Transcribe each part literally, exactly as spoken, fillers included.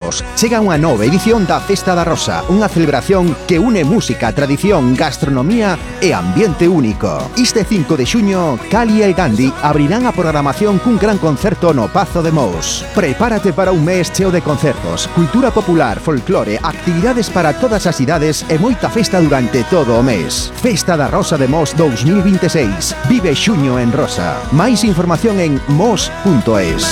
concertos. Chega unha nova edición da Festa da Rosa, unha celebración que une música, tradición, gastronomía e ambiente único. Este cinco de xuño, Cali e el Gandhi abrirán a programación cun gran concerto no Pazo de Mos. Prepárate para un mes cheo de concertos, cultura popular, folclore, actividades para todas as idades e moita festa durante todo o mes. Festa da Rosa de Mos dous mil veintiséis. Vive xuño en Rosa. Máis información en mos punto es.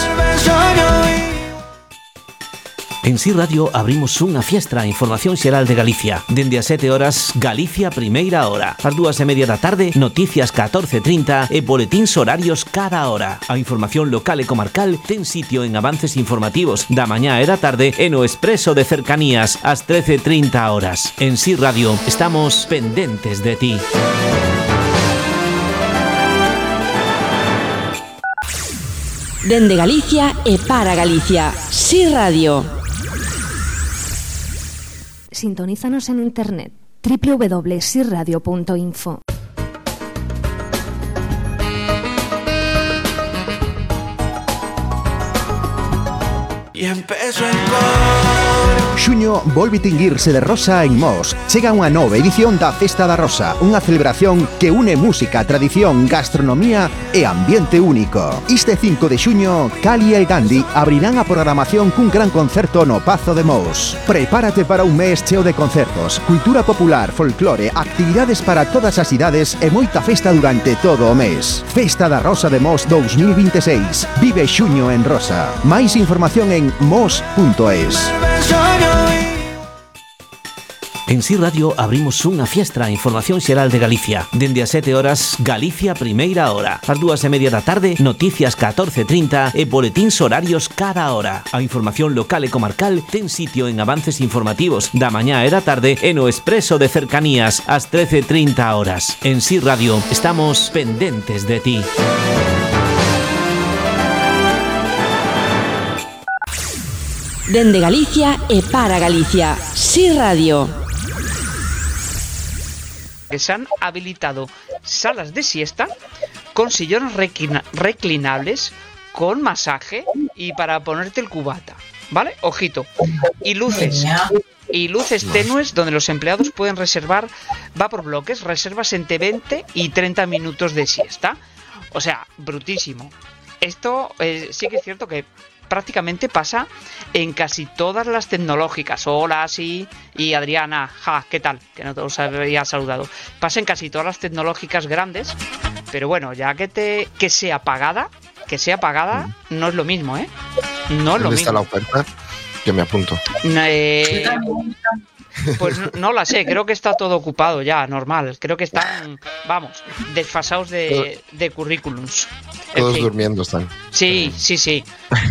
En Si Radio abrimos unha fiestra a información xeral de Galicia. Dende as sete horas, Galicia Primeira Hora. Ás dúas e media da tarde, noticias catorce trinta e boletíns horarios cada hora. A información local e comarcal ten sitio en avances informativos da mañá e da tarde e no expreso de cercanías ás trece trinta horas. En Si Radio estamos pendentes de ti. Dende Galicia e para Galicia. Si Radio. Sintonízanos en internet doble u doble u doble u punto si radio punto info. Y empezó en cor. Xuño volve tinguirse de rosa en Mos. Chega unha nova edición da Festa da Rosa, unha celebración que une música, tradición, gastronomía e ambiente único. Este cinco de xuño, Cali e el Gandhi abrirán a programación cun gran concerto no Pazo de Mos. Prepárate para un mes cheo de concertos, cultura popular, folclore, actividades para todas as idades e moita festa durante todo o mes. Festa da Rosa de Mos dous mil veintiséis. Vive xuño en Rosa. Máis información en mos punto es. En Si Radio abrimos unha fiestra a información xeral de Galicia. Dende as sete horas, Galicia Primeira Hora. Ás dúas e media da tarde, noticias catorce trinta e boletíns horarios cada hora. A información local e comarcal ten sitio en avances informativos da mañá e da tarde e no expreso de cercanías ás trece trinta horas. En Si Radio estamos pendentes de ti. Dende Galicia e para Galicia. Si Radio. Que se han habilitado salas de siesta con sillones reclina- reclinables, con masaje y para ponerte el cubata, ¿vale? Ojito. Y luces. Y luces tenues donde los empleados pueden reservar, va por bloques, reservas entre veinte y treinta minutos de siesta. O sea, brutísimo. Esto eh, sí que es cierto que prácticamente pasa en casi todas las tecnológicas. Hola, sí, y Adriana, ja, ¿qué tal? Que no te os había saludado. Pasa en casi todas las tecnológicas grandes, pero bueno, ya que te que sea pagada, que sea pagada, no es lo mismo, ¿eh? No es lo mismo. ¿Dónde está la oferta? Que me apunto. Eh, pues no, no la sé, creo que está todo ocupado ya, normal. Creo que están, vamos, desfasados de, de currículums. Todos fin. durmiendo están. Sí, sí, sí.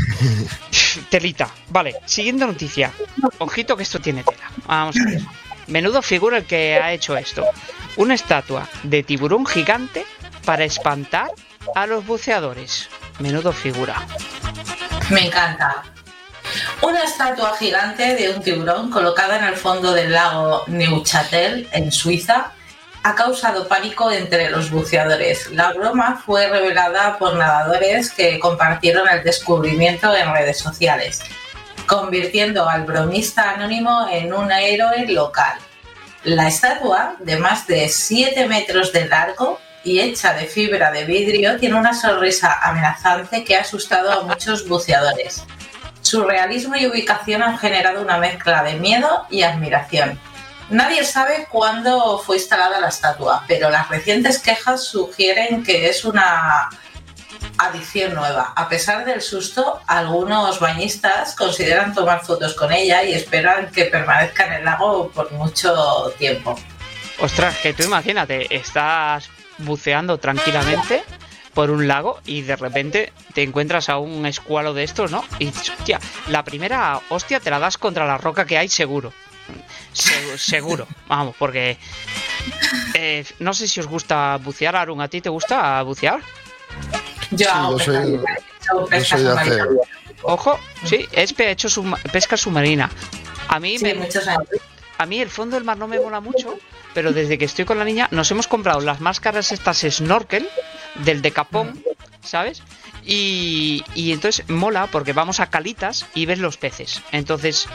Telita. Vale, siguiente noticia. Ojito que esto tiene tela. Vamos a ver. Menudo figura el que ha hecho esto. Una estatua de tiburón gigante para espantar a los buceadores. Menudo figura. Me encanta. Una estatua gigante de un tiburón colocada en el fondo del lago Neuchâtel, en Suiza, ha causado pánico entre los buceadores. La broma fue revelada por nadadores que compartieron el descubrimiento en redes sociales, convirtiendo al bromista anónimo en un héroe local. La estatua, de más de siete metros de largo y hecha de fibra de vidrio, tiene una sonrisa amenazante que ha asustado a muchos buceadores. Su realismo y ubicación han generado una mezcla de miedo y admiración. Nadie sabe cuándo fue instalada la estatua, pero las recientes quejas sugieren que es una adición nueva. A pesar del susto, algunos bañistas consideran tomar fotos con ella y esperan que permanezca en el lago por mucho tiempo. Ostras, que tú imagínate, estás buceando tranquilamente por un lago y de repente te encuentras a un escualo de estos, ¿no? Y hostia, la primera hostia te la das contra la roca que hay seguro. Seguro, seguro. Vamos, porque eh, no sé si os gusta bucear, Arun, ¿a ti te gusta bucear? Yo, sí, yo soy, yo soy de hacer. Ojo, sí, es he hecho suma, pesca submarina. A mí sí, me muchos años. A mí el fondo del mar no me mola mucho, pero desde que estoy con la niña nos hemos comprado las máscaras estas snorkel del Decapón, ¿sabes? Y, y entonces mola porque vamos a calitas y ves los peces. Entonces